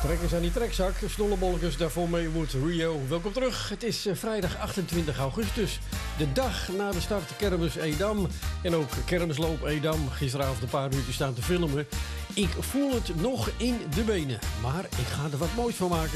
Trekkers aan die trekzak, snollebolletjes, daarvoor mee moet Rio. Welkom terug. Het is vrijdag 28 augustus. De dag na de start Kermis Edam. En ook Kermisloop Edam. Gisteravond een paar uurtjes staan te filmen. Ik voel het nog in de benen. Maar ik ga er wat moois van maken.